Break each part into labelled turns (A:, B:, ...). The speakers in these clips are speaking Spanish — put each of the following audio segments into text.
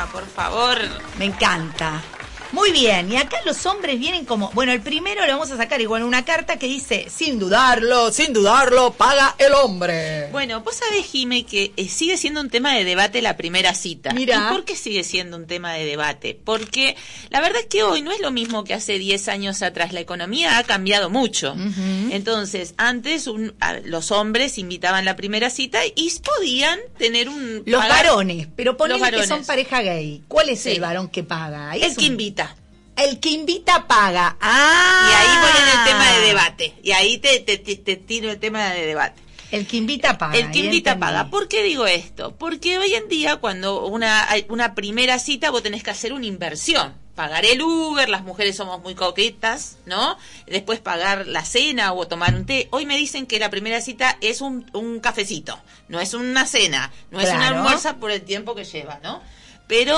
A: por favor.
B: Me encanta. Muy bien, y acá los hombres vienen como... Bueno, el primero lo vamos a sacar igual una carta que dice, sin dudarlo, paga el hombre.
A: Bueno, vos sabés, Jime, que sigue siendo un tema de debate la primera cita.
B: Mirá.
A: ¿Y por qué sigue siendo un tema de debate? Porque la verdad es que hoy no es lo mismo que hace 10 años atrás. La economía ha cambiado mucho.
B: Uh-huh.
A: Entonces, antes los hombres invitaban la primera cita y podían tener un...
B: Los
A: pagar,
B: varones, pero ponele
A: varones.
B: que son pareja gay. ¿Cuál es
A: Sí.
B: el varón que paga?
A: El que invita.
B: El que invita paga.
A: Y ahí voy en el tema de debate. Y ahí te tiro el tema de debate.
B: El que invita paga.
A: El que invita paga. ¿Por qué digo esto? Porque hoy en día cuando hay una primera cita vos tenés que hacer una inversión. Pagar el Uber, las mujeres somos muy coquetas, ¿no? Después pagar la cena o tomar un té. Hoy me dicen que la primera cita es un cafecito, no es una cena, no es una almuerza por el tiempo que lleva, ¿no? Pero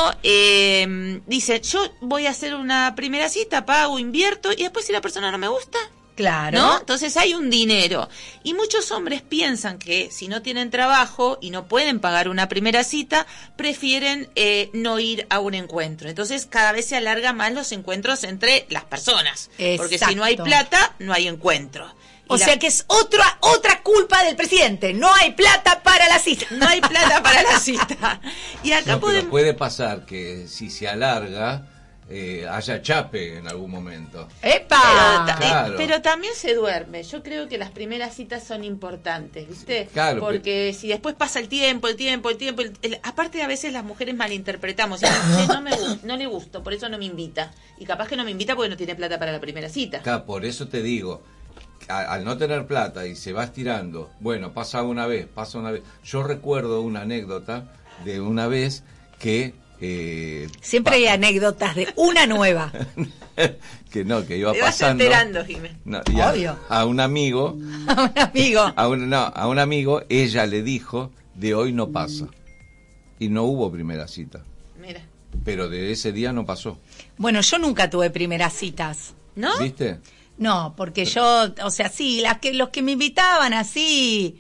A: dice, yo voy a hacer una primera cita, pago, invierto, y después si la persona no me gusta,
B: claro,
A: ¿no? Entonces hay un dinero. Y muchos hombres piensan que si no tienen trabajo y no pueden pagar una primera cita, prefieren no ir a un encuentro. Entonces cada vez se alarga más los encuentros entre las personas.
B: Exacto.
A: Porque si no hay plata, no hay encuentro.
B: O sea que es otra culpa del presidente. No hay plata para la cita.
A: No hay plata para la cita. Y acá
C: pero puede pasar que si se alarga haya chape en algún momento.
B: ¡Epa!
C: Claro.
A: Pero también se duerme. Yo creo que las primeras citas son importantes, ¿viste?
C: Claro,
A: porque si después pasa el tiempo, aparte a veces las mujeres malinterpretamos. Y dicen, no le gusto, por eso no me invita. Y capaz que no me invita porque no tiene plata para la primera cita.
C: Claro, por eso te digo, al no tener plata y se va estirando, bueno, pasa una vez. Yo recuerdo una anécdota de una vez que...
B: siempre hay anécdotas de una nueva.
C: que iba
A: te vas
C: pasando...
A: enterando, Jiménez.
B: Obvio.
C: A un amigo...
B: A un amigo.
C: Ella le dijo, de hoy no pasa. Y no hubo primera cita.
A: Mira.
C: Pero de ese día no pasó.
B: Bueno, yo nunca tuve primeras citas.
A: ¿No?
C: ¿Viste?
B: No, porque yo, o sea, sí, los que me invitaban así,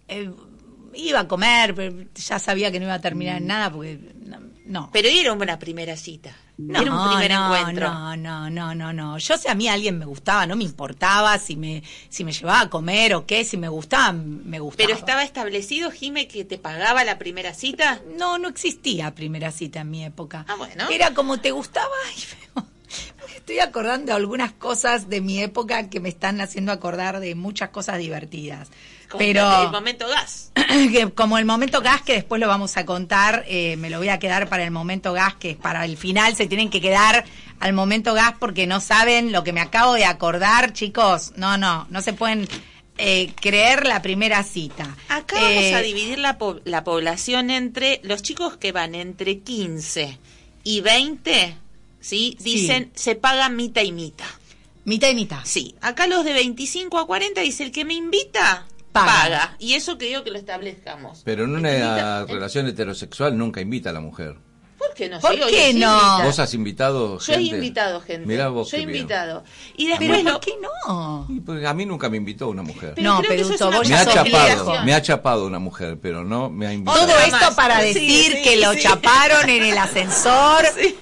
B: iba a comer, pero ya sabía que no iba a terminar en nada, porque no.
A: Pero era una primera cita.
B: No,
A: era un primer encuentro.
B: No. Yo, si a mí alguien me gustaba, no me importaba si me llevaba a comer o qué, si me gustaba, me gustaba.
A: ¿Pero estaba establecido, Jime, que te pagaba la primera cita?
B: No existía primera cita en mi época.
A: Ah, bueno.
B: Era como te gustaba. Me estoy acordando de algunas cosas de mi época que me están haciendo acordar de muchas cosas divertidas.
A: Como
B: pero
A: el momento gas.
B: Como el momento gas, que después lo vamos a contar, me lo voy a quedar para el momento gas, que es para el final. Se tienen que quedar al momento gas porque no saben lo que me acabo de acordar, chicos. No se pueden creer la primera cita.
A: Acá vamos a dividir la población entre los chicos que van entre 15 y 20, ¿sí? Dicen, se paga mitad y mitad.
B: Mitad y mitad.
A: Sí. Acá los de 25 a 40 dice, el que me invita, paga. Y eso creo que lo establezcamos.
C: Pero en una relación heterosexual nunca invita a la mujer.
A: ¿Por qué no?
B: ¿Por
A: Sí,
B: qué
A: sí,
B: no?
A: invita.
C: ¿Vos has invitado gente?
A: Yo he invitado gente.
C: Mirá vos
A: Yo he
C: qué bien.
A: invitado. Y después
B: ¿Pero por qué no?
C: Y pues a mí nunca me invitó una mujer.
A: Pero
B: No,
A: creo que
B: Peruto,
A: eso es una
B: vos
C: Me
B: ya
C: ha
B: sos
C: chapado, me ha chapado una mujer, pero no me ha invitado.
B: Todo
A: Otra
B: esto
A: más.
B: para
A: Sí,
B: decir
A: sí,
B: que lo
A: sí.
B: chaparon en el ascensor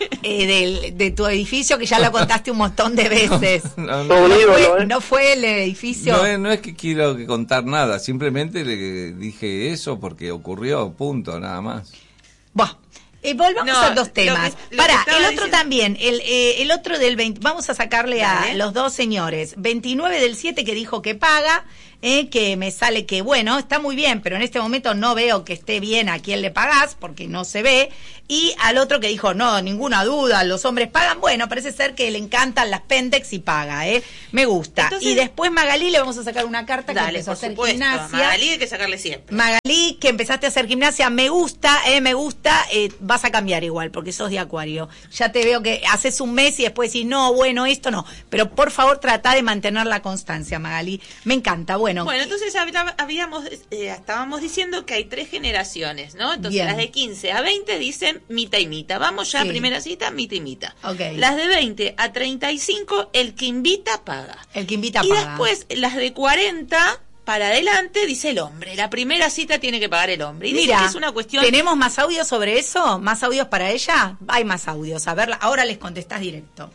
B: de tu edificio, que ya lo contaste un montón de veces. No fue el edificio.
C: No es que quiero contar nada, simplemente le dije eso porque ocurrió, punto, nada más.
B: Buah. Volvamos
A: No,
B: a dos temas.
A: lo que
B: Pará,
A: estaba
B: el otro
A: diciendo.
B: también, el otro del 20, vamos a sacarle a
A: Dale.
B: los dos señores. 29 del 7 que dijo que paga, que me sale que, bueno, está muy bien, pero en este momento no veo que esté bien a quién le pagás, porque no se ve. Y al otro que dijo, no, ninguna duda, los hombres pagan. Bueno, parece ser que le encantan las pendex y paga, me gusta.
A: Entonces,
B: y después Magalí le vamos a sacar una carta que
A: dale,
B: empezó a
A: por
B: hacer
A: supuesto.
B: gimnasia.
A: Magalí hay que sacarle siempre.
B: Magalí, que empezaste a hacer gimnasia, me gusta, vas a cambiar igual, porque sos de Acuario. Ya te veo que haces un mes y después decís, no, bueno, esto no. Pero por favor, trata de mantener la constancia, Magalí. Me encanta, bueno.
A: Bueno, entonces estábamos diciendo que hay 3 generaciones, ¿no? Entonces
B: Bien.
A: las de 15 a 20 dicen mitad y mitad. Vamos ya,
B: Sí.
A: primera cita, mitad y mitad.
B: Ok.
A: Las de 20 a 35, el que invita paga.
B: El que invita
A: Y
B: paga.
A: después las de 40 para adelante dice el hombre. La primera cita tiene que pagar el hombre. Y dice
B: Mira,
A: que es una cuestión...
B: ¿tenemos más audios sobre eso? ¿Más audios para ella? Hay más audios. A ver, ahora les contestás directo.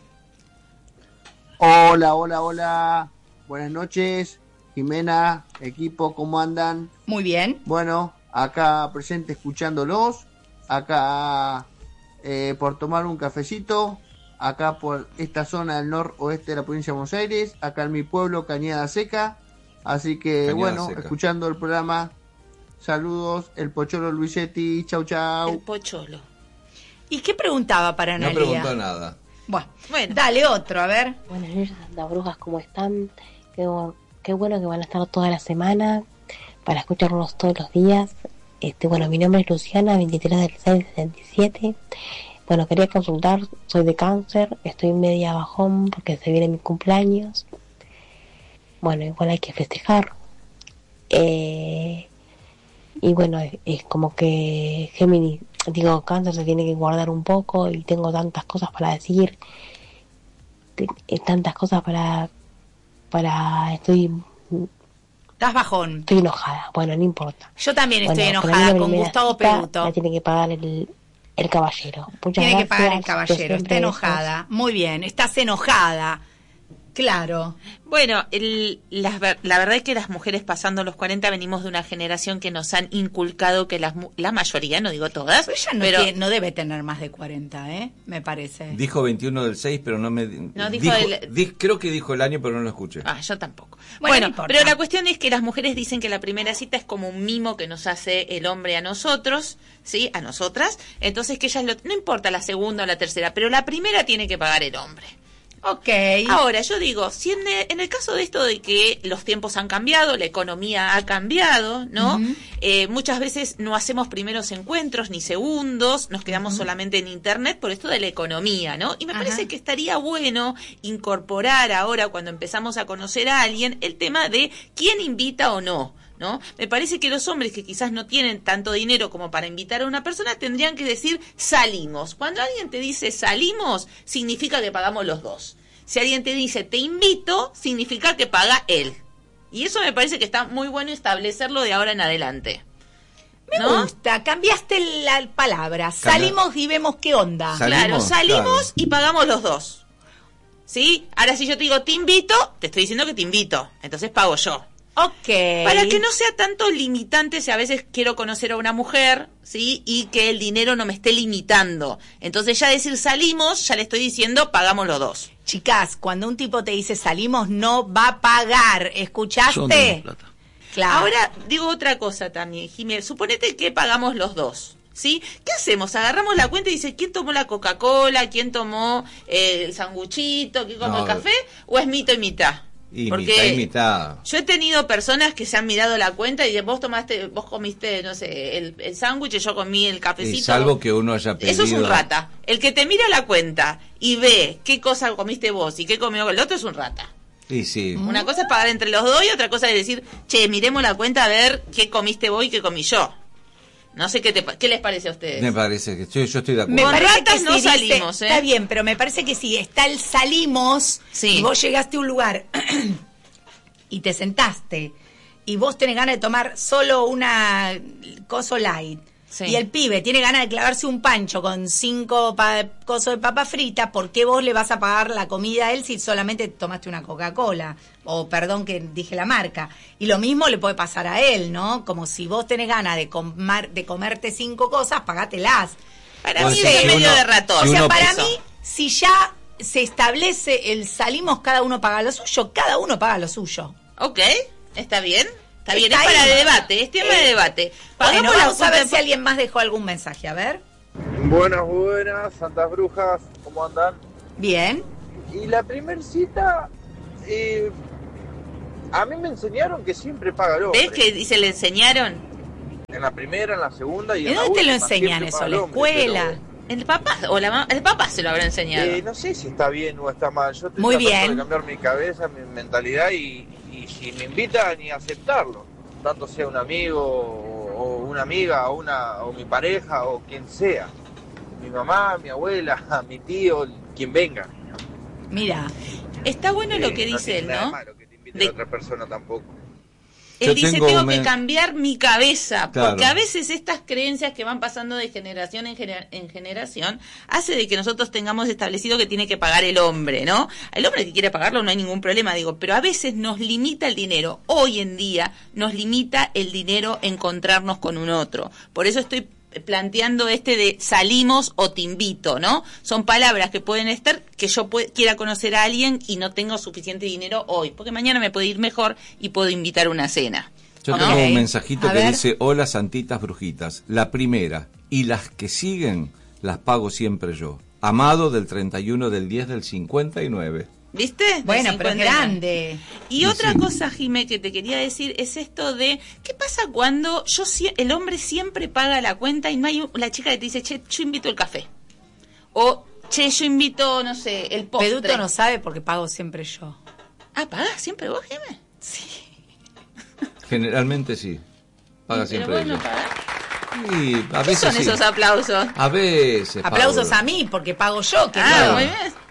D: Hola, hola, hola. Buenas noches, Jimena, equipo, ¿cómo andan?
B: Muy bien.
D: Bueno, acá presente escuchándolos. Acá por tomar un cafecito. Acá por esta zona del noroeste de la provincia de Buenos Aires. Acá en mi pueblo, Cañada Seca. Así que,
C: Cañada
D: bueno,
C: Seca.
D: escuchando el programa. Saludos, el Pocholo Luisetti. Chau,
A: El
D: chau.
A: pocholo.
B: ¿Y qué preguntaba para
C: No
B: Analia?
C: preguntó nada.
B: Bueno, dale otro, a ver.
E: Buenas noches, Santa Brujas, ¿cómo están? Qué bueno que van a estar toda la semana para escucharnos todos los días. Bueno, mi nombre es Luciana, 23 del 6 del 77. Bueno, quería consultar, soy de cáncer, estoy media bajón porque se viene mi cumpleaños. Bueno, igual hay que festejar. Y bueno, es como que Géminis, cáncer se tiene que guardar un poco y tengo tantas cosas para decir, tantas cosas para
B: Estás bajón.
E: estoy enojada. Bueno, no importa.
B: Yo también estoy
E: Bueno,
B: enojada
E: para mí la
B: con
E: primera
B: Gustavo
E: cita
B: Peguto.
E: la tiene que pagar el caballero. Muchas
B: Tiene que
E: gracias.
B: pagar el
E: Yo
B: caballero. Está
E: siempre
B: enojada. Muy bien, estás enojada. Claro.
A: Bueno, la verdad es que las mujeres pasando los 40 venimos de una generación que nos han inculcado que la mayoría, no digo todas,
B: Pero ella no debe tener más de 40, me parece.
C: Dijo 21 del 6, pero no me...
A: No, dijo
C: creo que dijo el año, pero no lo escuché.
A: Yo tampoco.
B: Bueno,
A: Bueno,
B: no importa.
A: pero la cuestión es que las mujeres dicen que la primera cita es como un mimo que nos hace el hombre a nosotros, ¿sí? A nosotras. Entonces que ellas no importa la segunda o la tercera, pero la primera tiene que pagar el hombre.
B: Ok.
A: Ahora, yo digo, si en el caso de esto de que los tiempos han cambiado, la economía ha cambiado, ¿no? Muchas veces no hacemos primeros encuentros ni segundos, nos quedamos solamente en internet por esto de la economía, ¿no? Y me parece que estaría bueno incorporar ahora, cuando empezamos a conocer a alguien, el tema de quién invita o no, ¿no? Me parece que los hombres que quizás no tienen tanto dinero como para invitar a una persona tendrían que decir salimos. Cuando alguien te dice salimos, significa que pagamos los dos. Si alguien te dice te invito, significa que paga él. Y eso me parece que está muy bueno establecerlo de ahora en adelante.
B: Me gusta, cambiaste la palabra. Salimos y vemos qué onda.
A: Claro, salimos y pagamos los dos. ¿Sí? Ahora si yo te digo te invito, te estoy diciendo que te invito. Entonces pago yo.
B: Ok.
A: Para que no sea tanto limitante, si a veces quiero conocer a una mujer, ¿sí? Y que el dinero no me esté limitando. Entonces ya decir salimos, ya le estoy diciendo pagamos los dos.
B: Chicas, cuando un tipo te dice salimos, no va a pagar. ¿Escuchaste? Claro.
A: Ahora digo otra cosa también, Jiménez. Suponete que pagamos los dos, ¿sí? ¿Qué hacemos? Agarramos la cuenta y dice, ¿quién tomó la Coca-Cola? ¿Quién tomó el sanguchito? ¿Quién tomó el café? ¿O es mitad y mitad?
C: Y
A: Porque
C: mitad.
A: yo he tenido personas que se han mirado la cuenta y vos comiste, no sé, el sándwich y yo comí el cafecito.
C: Y salvo que uno haya pedido...
A: Eso es un rata. El que te mira la cuenta y ve qué cosa comiste vos y qué comió el otro es un rata.
C: Y sí.
A: Una cosa es pagar entre los dos y otra cosa es decir, che, miremos la cuenta a ver qué comiste vos y qué comí yo. No sé qué les parece a ustedes.
C: Me parece que yo estoy de acuerdo.
B: Me
A: Con
B: parece
A: ratas
B: que
A: no
B: si dice-
A: salimos, ¿eh?
B: Está bien, pero me parece que si está el salimos y vos llegaste a un lugar y te sentaste y vos tenés ganas de tomar solo una coso light y el pibe tiene ganas de clavarse un pancho con 5 cosos de papa frita, ¿por qué vos le vas a pagar la comida a él si solamente tomaste una Coca-Cola? O perdón que dije la marca. Y lo mismo le puede pasar a él, ¿no? Como si vos tenés ganas de comerte 5 cosas, pagátelas.
A: Para mí es medio de ratón.
B: O sea, para mí, si ya se establece el salimos, cada uno paga lo suyo, cada uno paga lo suyo.
A: Ok, está bien. Está bien,
B: Está
A: es para
B: ahí.
A: debate, es tema de debate.
B: Bueno,
A: Pagamos la
B: vamos a ver
A: cuenta
B: si alguien más dejó algún mensaje. A ver.
F: Buenas, Santas Brujas, ¿cómo andan?
B: Bien.
F: Y la primer cita, a mí me enseñaron que siempre paga el hombre.
A: ¿Ves que dice le enseñaron?
F: En la primera, en la segunda y
B: ¿En
F: en la
B: dónde te lo
F: última,
B: enseñan
F: siempre
B: eso?
F: paga
B: ¿La
F: el hombre,
B: escuela?
F: pero,
A: El papá o el papá se lo habrá enseñado.
F: no sé si está bien o está mal. Yo estoy
B: Muy
F: tratando
B: bien.
F: de cambiar mi cabeza, mi mentalidad y si me invitan y aceptarlo. Tanto sea un amigo o una amiga o mi pareja o quien sea. Mi mamá, mi abuela, mi tío, quien venga.
B: Mira.
A: Está bueno lo que
F: no
A: dice
F: tiene
A: él,
F: nada
A: ¿no?
F: malo que te invite a otra persona tampoco.
A: Él dice,
C: tengo
A: tengo que cambiar mi cabeza,
C: Claro.
A: porque a veces estas creencias que van pasando de generación en generación hace de que nosotros tengamos establecido que tiene que pagar el hombre, ¿no? El hombre que quiere pagarlo no hay ningún problema, digo, pero a veces nos limita el dinero. Hoy en día nos limita el dinero encontrarnos con un otro. Por eso estoy planteando de salimos o te invito, ¿no? Son palabras que pueden estar que yo quiera conocer a alguien y no tengo suficiente dinero hoy, porque mañana me puede ir mejor y puedo invitar a una cena.
C: Yo
A: ¿no?
C: tengo un mensajito
B: A
C: que
B: ver.
C: dice: hola santitas brujitas, la primera y las que siguen las pago siempre yo. Amado del 31 del 10 del 59.
A: ¿Viste?
B: Bueno,
A: Del
B: pero es
A: 59.
B: grande.
A: Y otra cosa, Jimé, que te quería decir es esto de, ¿qué pasa cuando el hombre siempre paga la cuenta y no hay la chica que te dice, che, yo invito el café? O, che, yo invito, no sé, el postre.
B: Peduto no sabe porque pago siempre yo.
A: Ah, ¿pagás siempre vos, Jimé?
B: Sí.
C: Generalmente sí. Paga
A: Pero
C: siempre
A: vos
C: ella.
A: no pagás.
C: Y a
A: ¿Qué
C: veces
A: son
C: sí.
A: esos aplausos?
C: A veces.
B: Aplausos
C: pago.
B: a mí porque pago yo. Que
A: Ah,
B: no.
A: muy bien.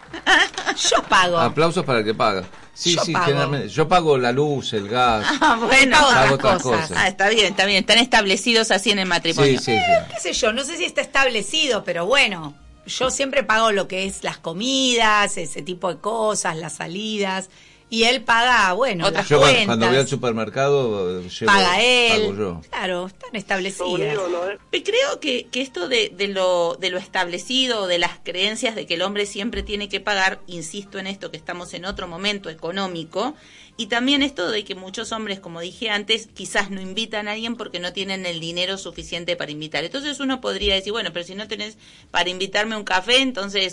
B: Yo pago.
C: Aplausos para el que paga. Sí,
B: Yo
C: sí,
B: pago.
C: generalmente. Yo pago la luz, el gas.
A: Ah, bueno.
B: Pago
C: Hago
B: otras
C: otras
B: cosas.
C: cosas.
A: Ah, está bien, está bien. Están establecidos así en el
C: Sí,
A: matrimonio.
C: sí, sí.
B: Qué sé yo, no sé si está establecido, pero bueno, yo siempre pago lo que es las comidas, ese tipo de cosas, las salidas, y él paga, bueno,
A: Otras
B: las
C: Yo
B: cuentas.
C: cuando voy al supermercado llevo,
B: Paga él.
C: pago yo.
B: Claro, están establecidas.
A: Y creo que esto de lo establecido, de las creencias de que el hombre siempre tiene que pagar, insisto en esto, que estamos en otro momento económico, y también esto de que muchos hombres, como dije antes, quizás no invitan a alguien porque no tienen el dinero suficiente para invitar. Entonces uno podría decir, bueno, pero si no tenés para invitarme un café, entonces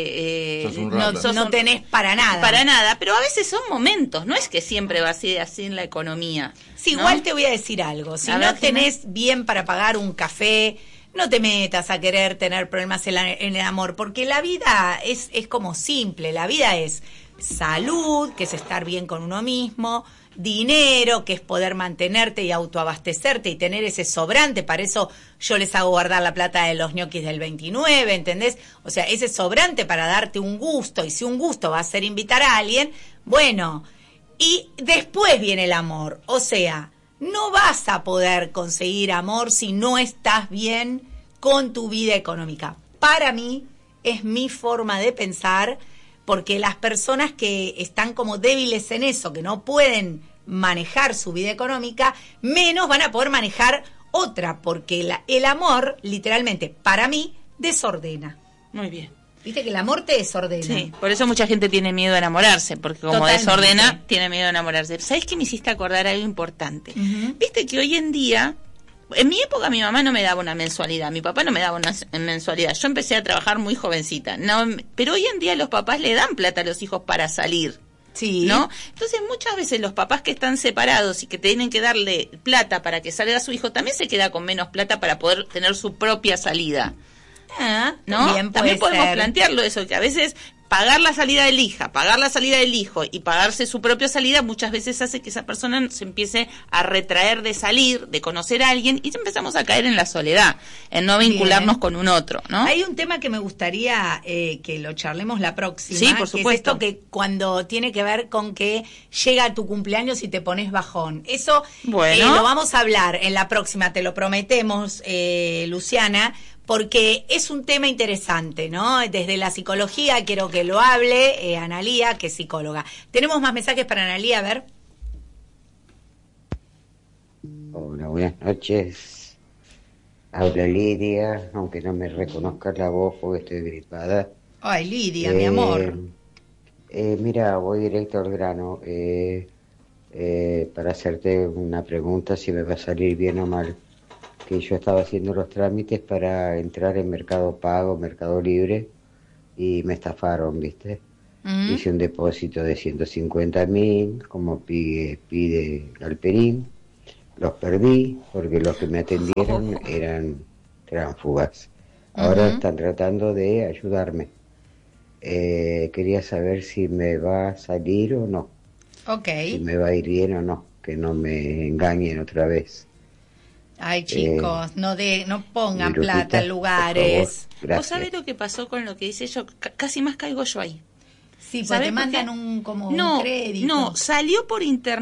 C: Sos un rata.
B: No tenés para nada.
A: para nada. Pero a veces son momentos, no es que siempre va a ser así en la economía.
B: Sí,
A: ¿no?
B: igual te voy a decir algo. Si
A: A
B: no
A: ver, Jimé.
B: tenés bien para pagar un café, no te metas a querer tener problemas en el amor, porque la vida es como simple. La vida es salud, que es estar bien con uno mismo, dinero, que es poder mantenerte y autoabastecerte y tener ese sobrante. Para eso yo les hago guardar la plata de los ñoquis del 29, ¿entendés? O sea, ese sobrante para darte un gusto, y si un gusto va a ser invitar a alguien, bueno, y después viene el amor. O sea, no vas a poder conseguir amor si no estás bien con tu vida económica. Para mí, es mi forma de pensar, porque las personas que están como débiles en eso, que no pueden manejar su vida económica, menos van a poder manejar otra, porque el amor, literalmente, para mí, desordena.
A: Muy bien.
B: Viste que el amor te desordena.
A: Sí, por eso mucha gente tiene miedo a enamorarse, porque como
B: Totalmente.
A: desordena, tiene miedo a enamorarse. ¿Sabes qué me hiciste acordar algo importante?
B: Ujú.
A: Viste que hoy en día, en mi época mi mamá no me daba una mensualidad, mi papá no me daba una mensualidad. Yo empecé a trabajar muy jovencita, no, pero hoy en día los papás le dan plata a los hijos para salir.
B: Sí.
A: ¿No? Entonces muchas veces los papás que están separados y que tienen que darle plata para que salga su hijo, también se queda con menos plata para poder tener su propia salida.
B: Ah,
A: ¿No?
B: también
A: También
B: puede
A: podemos
B: ser.
A: plantearlo eso, que a veces pagar la salida del hija, pagar la salida del hijo y pagarse su propia salida muchas veces hace que esa persona se empiece a retraer de salir, de conocer a alguien, y empezamos a caer en la soledad, en no vincularnos
B: Bien.
A: con un otro, ¿no?
B: Hay un tema que me gustaría que lo charlemos la próxima.
A: Sí, por
B: que
A: supuesto.
B: es esto que cuando tiene que ver con que llega tu cumpleaños y te pones bajón. Eso
A: Bueno.
B: lo vamos a hablar en la próxima, te lo prometemos, Luciana, porque es un tema interesante, ¿no? Desde la psicología quiero que lo hable Analía, que es psicóloga. Tenemos más mensajes para Analía, a ver.
G: Hola, buenas noches. Habla Lidia, aunque no me reconozca la voz porque estoy gripada.
B: Ay, Lidia, mi amor.
G: Mira, voy directo al grano. Para hacerte una pregunta, si me va a salir bien o mal. Que yo estaba haciendo los trámites para entrar en Mercado Pago, Mercado Libre, y me estafaron, ¿viste?
B: Mm.
G: Hice un depósito de 150.000, como pide Galperín. Los perdí porque los que me atendieron eran fugas. Ahora
B: Ujú.
G: están tratando de ayudarme. Quería saber si me va a salir o no,
B: Ok.
G: si me va a ir bien o no, que no me engañen otra vez.
B: Ay, chicos, no pongan
G: Virutita,
B: plata en
G: por
B: lugares.
G: favor, gracias.
A: ¿Vos sabés lo que pasó con lo que dice yo? Casi más caigo yo ahí.
B: Sí, pues
A: ¿Sabés
B: te
A: por
B: mandan
A: qué?
B: un crédito.
A: No, salió por internet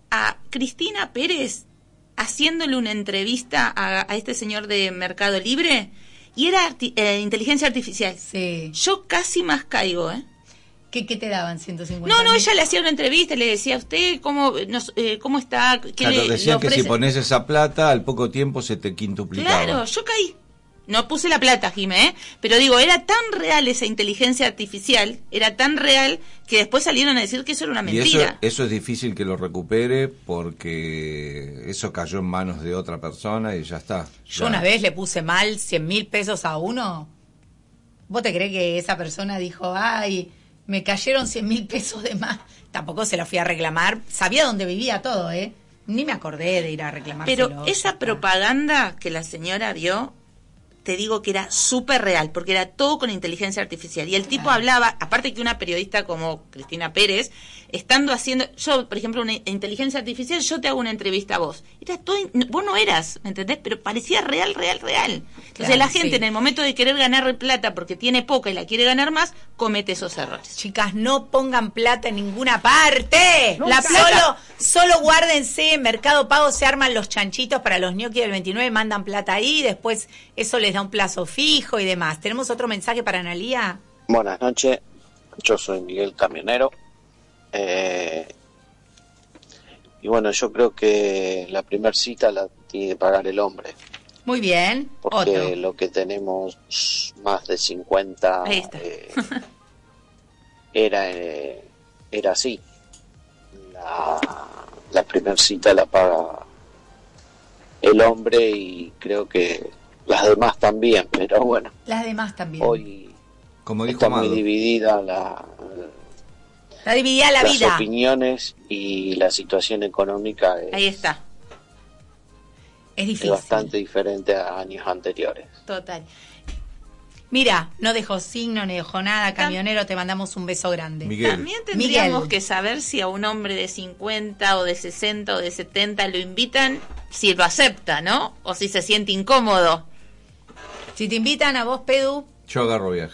A: a Cristina Pérez haciéndole una entrevista a este señor de Mercado Libre y era inteligencia artificial.
B: Sí.
A: Yo casi más caigo, ¿eh?
B: ¿Qué te daban 150?
A: No, ella le hacía una entrevista y le decía a usted cómo está, qué
C: Claro,
A: le
C: decían que
A: ofrece.
C: si pones esa plata, al poco tiempo se te quintuplicaba.
A: Claro, yo caí. No puse la plata, Jimé, ¿eh? Pero digo, era tan real esa inteligencia artificial, era tan real que después salieron a decir que eso era una mentira.
C: Y eso es difícil que lo recupere porque eso cayó en manos de otra persona y ya está.
B: Yo una vez le puse mal 100.000 pesos a uno. ¿Vos te crees que esa persona dijo, ay, me cayeron 100.000 pesos de más? Tampoco se lo fui a reclamar. Sabía dónde vivía todo, ¿eh? Ni me acordé de ir a reclamárselo.
A: Pero esa propaganda que la señora vio, te digo que era súper real, porque era todo con inteligencia artificial. Y el tipo hablaba, aparte que una periodista como Cristina Pérez, estando haciendo, yo, por ejemplo, una inteligencia artificial, yo te hago una entrevista a vos. Era todo, vos no eras, ¿me entendés? Pero parecía real. Entonces
B: Claro,
A: la gente
B: sí.
A: en el momento de querer ganar plata porque tiene poca y la quiere ganar más, comete esos errores.
B: Chicas, no pongan plata en ninguna parte.
A: La plata-
B: Solo guárdense, en Mercado Pago se arman los chanchitos para los ñoquis del 29, mandan plata ahí, después eso les da un plazo fijo y demás. ¿Tenemos otro mensaje para Analía?
H: Buenas noches, yo soy Miguel Camionero. Y bueno, yo creo que la primera cita la tiene que pagar el hombre,
B: Muy bien.
H: porque
B: Otro.
H: lo que tenemos más de 50
A: Ahí está.
H: era así. La primera cita la paga el hombre y creo que las demás también, pero bueno,
B: Las demás también.
H: hoy
C: Como dijo
H: está muy
C: Amado.
H: dividida
B: Está dividida la
H: las
B: vida.
H: opiniones y la situación económica
A: Ahí está,
B: Es
H: es
B: difícil.
H: bastante diferente a años anteriores.
A: total.
B: Mira, no dejó signo, ni dejó nada. Camionero, te mandamos un beso grande.
C: Miguel.
A: También tendríamos
B: Miguel.
A: que saber si a un hombre de 50 o de 60 o de 70 lo invitan, si lo acepta, ¿no? O si se siente incómodo.
B: Si te invitan a vos, Pedu,
C: Yo agarro viaje.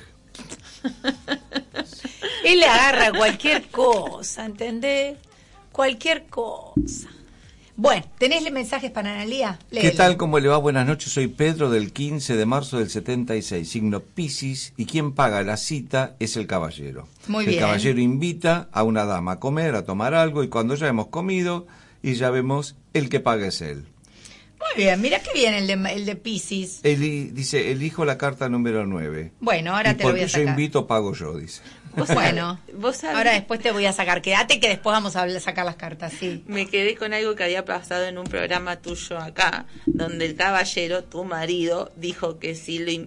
B: él le agarra cualquier cosa, ¿entendés? Cualquier cosa. Bueno, ¿tenés mensajes para Analía?
C: ¿Qué
B: Léelo.
C: tal? ¿Cómo le va? Buenas noches. Soy Pedro del 15 de marzo del 76, signo Piscis, y quien paga la cita es el caballero.
B: Muy
C: El
B: bien.
C: caballero invita a una dama a comer, a tomar algo, y cuando ya hemos comido y ya vemos, el que paga es él.
B: Muy bien, mira qué bien el de Piscis.
C: Dice, elijo la carta número 9.
B: Bueno, ahora
C: y
B: te lo voy a
C: porque yo
B: sacar.
C: invito, pago yo, dice.
B: Bueno,
A: vos sabés-
B: ahora después te voy a sacar. Quédate que después vamos a sacar las cartas, sí.
A: Me quedé con algo que había pasado en un programa tuyo acá, donde el caballero, tu marido, dijo que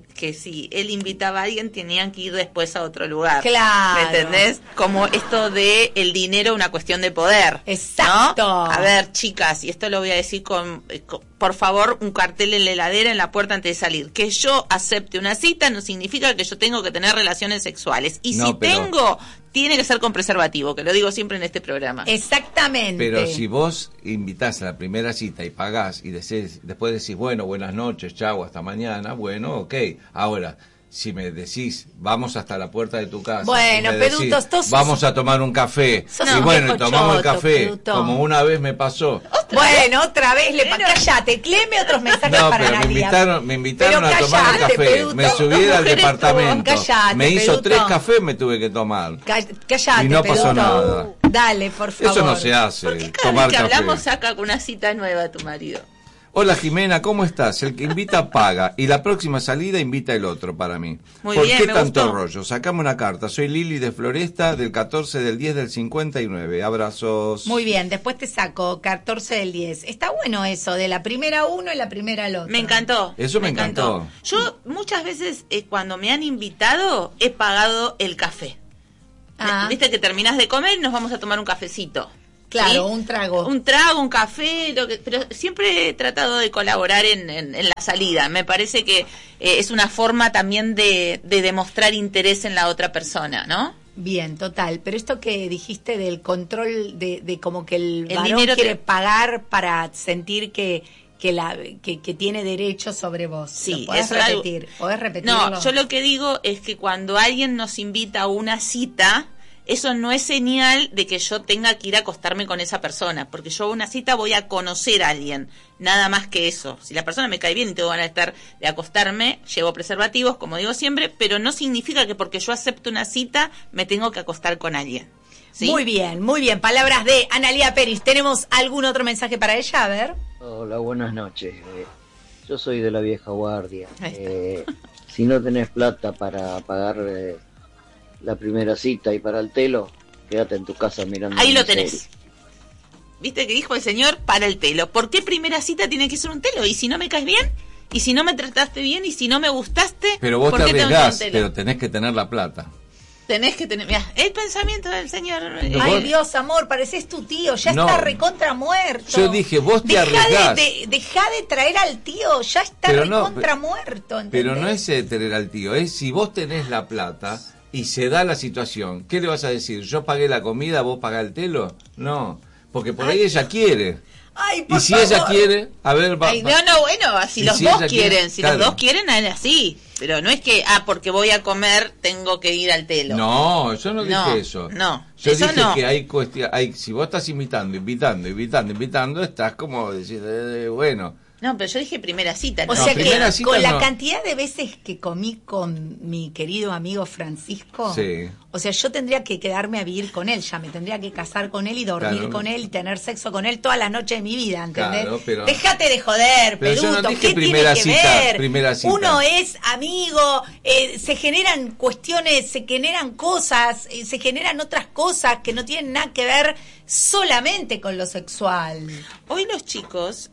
A: si él invitaba a alguien tenían que ir después a otro lugar.
B: Claro.
A: ¿Me entendés? Como esto de el dinero, una cuestión de poder.
B: Exacto.
A: ¿No? A ver, chicas, y esto lo voy a decir por favor, un cartel en la heladera en la puerta antes de salir. Que yo acepte una cita no significa que yo tengo que tener relaciones sexuales. Y
C: No,
A: si
C: pero-
A: tengo, tiene que ser con preservativo, que lo digo siempre en este programa.
B: Exactamente.
C: Pero si vos invitás a la primera cita y pagás y después decís, bueno, buenas noches, chau, hasta mañana, bueno, ok. Ahora, si me decís, vamos hasta la puerta de tu casa,
B: Bueno,
C: y me decís,
B: Peduto, sos-
C: vamos a tomar un café,
B: sos
C: y
B: un
C: bueno,
B: viejo
C: y tomamos el
B: choto,
C: café,
B: Peduto.
C: como una vez me pasó.
B: Bueno, otra vez cállate, léeme otros mensajes
C: No,
B: para
C: pero
B: Analía.
C: me invitaron
B: Pero
C: a tomar el
B: cállate,
C: café,
B: Peduto.
C: me subí
B: Las
C: al
B: mujeres
C: departamento,
B: cállate,
C: me hizo
B: Peduto.
C: 3 cafés, me tuve que tomar.
B: Cállate,
C: Y no pasó
B: Peduto.
C: nada.
B: Dale, por favor.
C: Eso no se hace,
A: ¿Por qué cada
C: tomar
A: vez que
C: café.
A: hablamos saca con una cita nueva a tu marido?
C: Hola Jimena, ¿cómo estás? El que invita paga y la próxima salida invita el otro para mí.
A: Muy
C: ¿Por
A: bien,
C: qué
A: me
C: tanto
A: gustó.
C: rollo? Sacame una carta. Soy Lili de Floresta del 14 del 10 del 59. Abrazos.
B: Muy bien, después te saco 14 del 10. Está bueno eso, de la primera uno y la primera al otro.
A: Me encantó.
C: Eso me encantó.
A: Yo muchas veces cuando me han invitado he pagado el café.
B: Ah.
A: Viste que terminás de comer y nos vamos a tomar un cafecito.
B: Claro,
A: ¿sí?
B: un trago.
A: Un trago, un café, pero siempre he tratado de colaborar en la salida. Me parece que es una forma también de demostrar interés en la otra persona, ¿no?
B: Bien, total. Pero esto que dijiste del control de como que el varón
A: dinero
B: quiere
A: te-
B: pagar para sentir que tiene derecho sobre vos.
A: Sí,
B: ¿Lo podés
A: eso es algo-
B: repetir? ¿Podés repetirlo?
A: No, yo lo que digo es que cuando alguien nos invita a una cita, eso no es señal de que yo tenga que ir a acostarme con esa persona, porque yo a una cita voy a conocer a alguien, nada más que eso. Si la persona me cae bien y tengo ganas de estar, de acostarme, llevo preservativos, como digo siempre, pero no significa que porque yo acepto una cita me tengo que acostar con alguien. ¿Sí?
B: Muy bien, muy bien. Palabras de Analía Peris. ¿Tenemos algún otro mensaje para ella? A ver.
I: Hola, buenas noches. Yo soy de la vieja guardia. Si no tenés plata para pagar la primera cita y para el telo, quédate en tu casa mirando.
A: Ahí lo tenés. ¿Viste que dijo el señor? Para el telo. ¿Por qué primera cita tiene que ser un telo? ¿Y si no me caes bien? ¿Y si no me trataste bien? ¿Y si no me gustaste?
C: Pero vos te arriesgás, pero tenés que tener la plata.
A: Tenés que tener... Mirá, el pensamiento del señor...
B: Ay, Dios, amor, pareces tu tío. Ya está recontra muerto.
C: Yo dije, vos te arriesgás.
B: Dejá de traer al tío. Ya está recontra muerto. ¿Entendés?
C: Pero no es tener al tío. Es si vos tenés la plata... y se da la situación, ¿qué le vas a decir? ¿Yo pagué la comida, vos pagás el telo? No, porque por ahí ella quiere.
B: Ay,
C: y si ella quiere, a ver...
A: bueno, si los dos quieren, si los dos quieren, es así. Pero no es que, porque voy a comer, tengo que ir al telo.
C: No, yo no dije eso.
A: No,
C: yo
A: eso
C: dije
A: no.
C: que hay si vos estás invitando, estás como decir, bueno...
A: No, pero yo dije primera cita.
B: ¿no? O sea que con la cantidad de veces que comí con mi querido amigo Francisco,
C: sí.
B: O sea, yo tendría que quedarme a vivir con él, ya me tendría que casar con él y dormir con él y tener sexo con él todas las noches de mi vida, ¿entendés?
C: Claro, pero...
B: Déjate de joder,
C: pero
B: peludo,
C: yo no dije
B: ¿qué
C: primera
B: tiene que
C: cita,
B: ver?
C: Primera cita.
B: Uno es amigo, se generan cuestiones, se generan cosas, se generan otras cosas que no tienen nada que ver solamente con lo sexual.
A: Hoy los chicos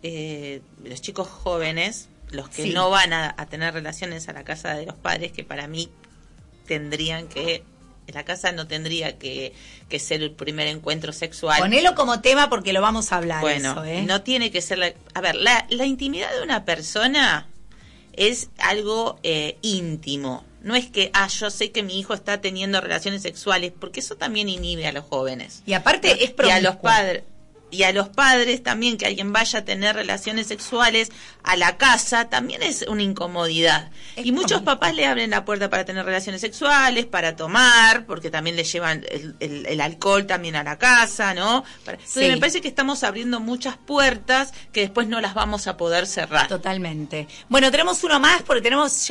A: jóvenes, los que no van a tener relaciones a la casa de los padres, que para mí tendrían que, la casa no tendría que ser el primer encuentro sexual.
B: Ponelo como tema porque lo vamos a hablar.
A: Bueno,
B: eso,
A: no tiene que ser... la intimidad de una persona es algo íntimo. No es que, yo sé que mi hijo está teniendo relaciones sexuales, porque eso también inhibe a los jóvenes.
B: Y aparte es promiscuo.
A: Y a los padres también, que alguien vaya a tener relaciones sexuales a la casa, también es una incomodidad. Y muchos papás le abren la puerta para tener relaciones sexuales, para tomar, porque también le llevan el alcohol también a la casa, ¿no? Entonces me parece que estamos abriendo muchas puertas que después no las vamos a poder cerrar.
B: Totalmente. Bueno, tenemos uno más, porque tenemos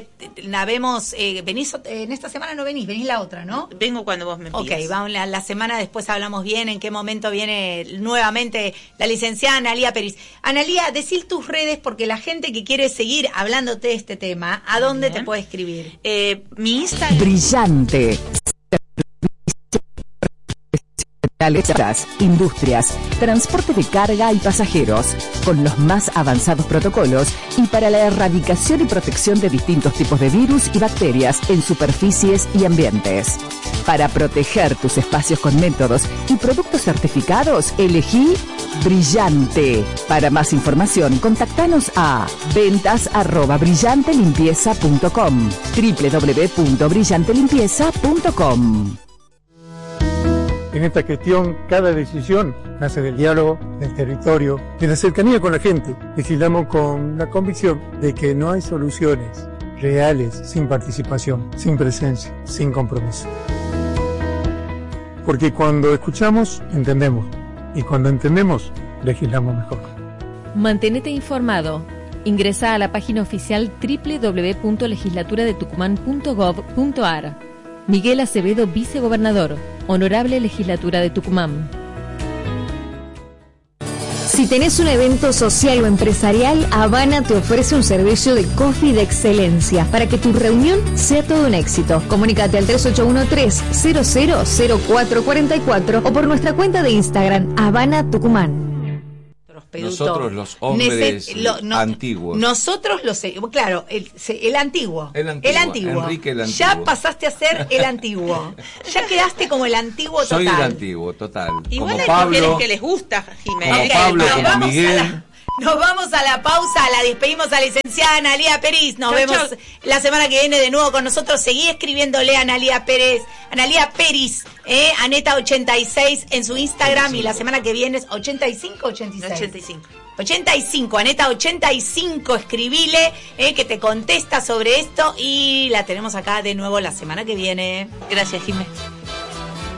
B: venís en esta semana, no venís la otra, ¿no?
A: Vengo cuando vos me pidas.
B: Ok, vamos la semana después hablamos bien en qué momento viene nuevamente la licenciada Analía Peris. Analía, decir tus redes porque la gente que quiere seguir hablándote de este tema, ¿a dónde te puede escribir?
A: Mi Instagram.
J: Brillante. Industrias, transporte de carga y pasajeros, con los más avanzados protocolos y para la erradicación y protección de distintos tipos de virus y bacterias en superficies y ambientes. Para proteger tus espacios con métodos y productos certificados, elegí Brillante. Para más información, contactanos a ventas@brillantelimpieza.com, www.brillantelimpieza.com.
K: En esta gestión, cada decisión nace del diálogo, del territorio, de la cercanía con la gente. Legislamos con la convicción de que no hay soluciones reales sin participación, sin presencia, sin compromiso. Porque cuando escuchamos, entendemos. Y cuando entendemos, legislamos mejor.
L: Mantenete informado. Ingresa a la página oficial www.legislaturadetucumán.gov.ar. Miguel Acevedo, vicegobernador, Honorable Legislatura de Tucumán.
M: Si tenés un evento social o empresarial, Habana te ofrece un servicio de coffee de excelencia para que tu reunión sea todo un éxito. Comunícate al 3813-000444 o por nuestra cuenta de Instagram, Habana Tucumán.
C: Nosotros los hombres antiguos.
B: Nosotros claro, el antiguo. Enrique el Antiguo. Ya pasaste a ser el antiguo. Ya quedaste como el antiguo total.
C: Soy el antiguo, total.
A: Igual
C: como
A: hay
C: Pablo,
A: mujeres que les gusta, Jiménez.
C: Como Pablo, como Miguel.
B: Nos vamos a la pausa, la despedimos a la licenciada Analía Peris. Nos vemos la semana que viene de nuevo con nosotros. Seguí escribiéndole a Analía Peris, Aneta86 en su Instagram. 85. Y la semana que viene es 85 o 86. 85, Aneta85, escribile, que te contesta sobre esto y la tenemos acá de nuevo la semana que viene.
A: Gracias, Jiménez.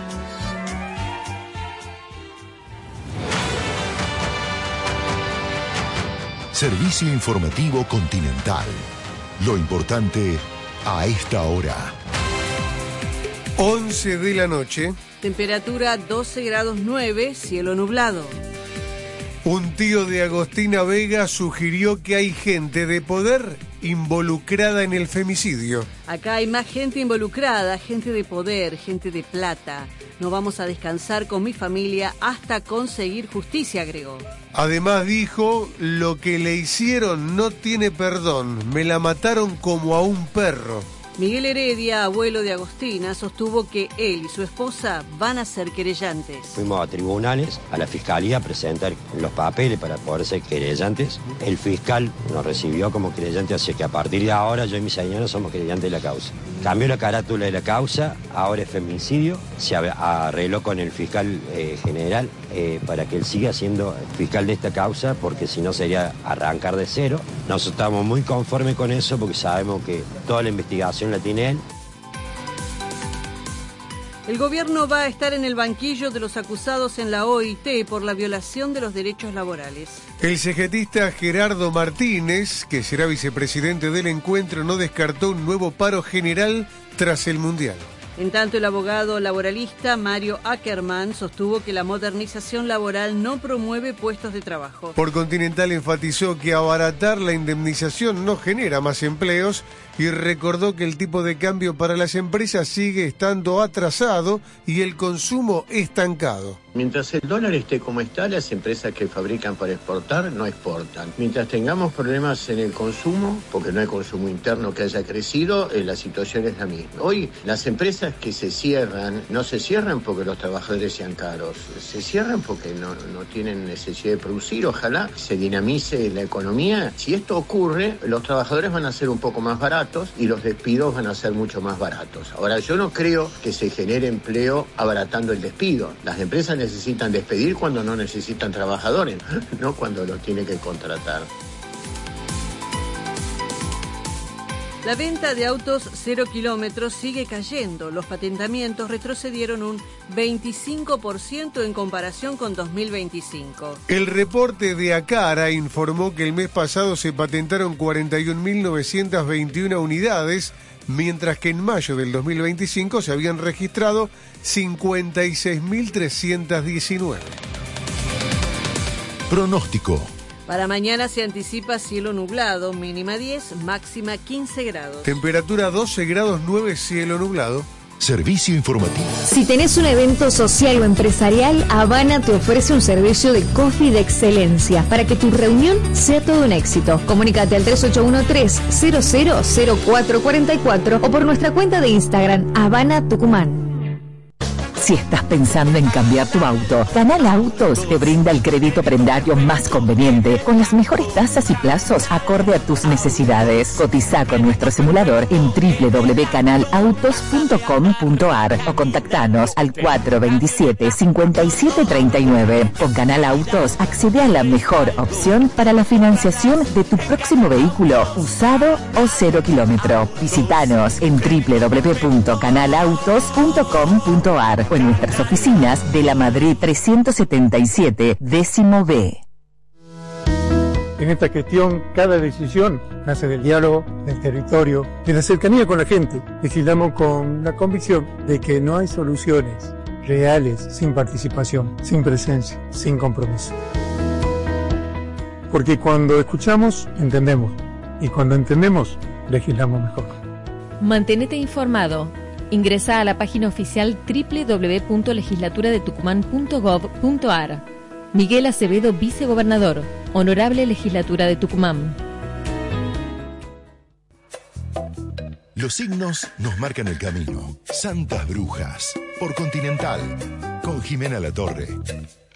N: Servicio informativo Continental. Lo importante a esta hora.
O: 11 de la noche.
P: Temperatura 12 grados 9, cielo nublado.
O: Un tío de Agostina Vega sugirió que hay gente de poder involucrada en el femicidio.
P: Acá hay más gente involucrada, gente de poder, gente de plata. No vamos a descansar con mi familia hasta conseguir justicia, agregó.
O: Además dijo, lo que le hicieron no tiene perdón, me la mataron como a un perro.
P: Miguel Heredia, abuelo de Agostina, sostuvo que él y su esposa van a ser querellantes.
Q: Fuimos a tribunales, a la fiscalía, a presentar los papeles para poder ser querellantes. El fiscal nos recibió como querellante, así que a partir de ahora yo y mi señora somos querellantes de la causa. Cambió la carátula de la causa, ahora es femicidio. Se arregló con el fiscal general para que él siga siendo fiscal de esta causa, porque si no sería arrancar de cero. Nosotros estamos muy conformes con eso porque sabemos que toda la investigación la tiene él.
P: El gobierno va a estar en el banquillo de los acusados en la OIT por la violación de los derechos laborales.
O: El cegetista Gerardo Martínez, que será vicepresidente del encuentro, no descartó un nuevo paro general tras el Mundial.
P: En tanto, el abogado laboralista Mario Ackerman sostuvo que la modernización laboral no promueve puestos de trabajo.
O: Por Continental enfatizó que abaratar la indemnización no genera más empleos y recordó que el tipo de cambio para las empresas sigue estando atrasado y el consumo estancado.
R: Mientras el dólar esté como está, las empresas que fabrican para exportar no exportan. Mientras tengamos problemas en el consumo, porque no hay consumo interno que haya crecido, la situación es la misma. Hoy las empresas que se cierran, no se cierran porque los trabajadores sean caros, se cierran porque no tienen necesidad de producir. Ojalá se dinamice la economía. Si esto ocurre, los trabajadores van a ser un poco más baratos y los despidos van a ser mucho más baratos. Ahora, yo no creo que se genere empleo abaratando el despido. Las empresas necesitan despedir cuando no necesitan trabajadores, no cuando los tiene que contratar.
P: La venta de autos 0 kilómetros sigue cayendo. Los patentamientos retrocedieron un 25% en comparación con 2025.
O: El reporte de Acara informó que el mes pasado se patentaron 41.921 unidades, mientras que en mayo del 2025 se habían registrado 56.319.
N: Pronóstico.
P: Para mañana se anticipa cielo nublado, mínima 10, máxima 15 grados.
O: Temperatura 12 grados 9, cielo nublado.
N: Servicio informativo.
M: Si tenés un evento social o empresarial, Habana te ofrece un servicio de coffee de excelencia para que tu reunión sea todo un éxito. Comunícate al 3813-000444 o por nuestra cuenta de Instagram, Habana Tucumán.
J: Si estás pensando en cambiar tu auto, Canal Autos te brinda el crédito prendario más conveniente, con las mejores tasas y plazos acorde a tus necesidades. Cotiza con nuestro simulador en www.canalautos.com.ar o contactanos al 427-5739. Con Canal Autos accede a la mejor opción para la financiación de tu próximo vehículo, usado o 0 kilómetro. Visítanos en www.canalautos.com.ar o en nuestras oficinas de la Madrid 377, décimo B.
K: En esta gestión, cada decisión nace del diálogo, del territorio, de la cercanía con la gente. Legislamos con la convicción de que no hay soluciones reales sin participación, sin presencia, sin compromiso. Porque cuando escuchamos, entendemos. Y cuando entendemos, legislamos mejor.
L: Mantenete informado. Ingresa a la página oficial www.legislaturadetucumán.gov.ar. Miguel Acevedo, vicegobernador. Honorable Legislatura de Tucumán.
N: Los signos nos marcan el camino. Santas Brujas, por Continental, con Jimena Latorre.